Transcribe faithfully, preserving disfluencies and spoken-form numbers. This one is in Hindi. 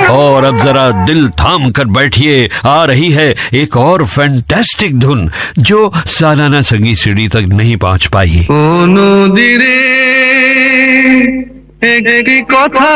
और अब जरा दिल थाम कर बैठिए, आ रही है एक और फैंटास्टिक धुन जो सालाना संगीत सीढ़ी तक नहीं पहुंच पाई। ओ नदीरे एक कथा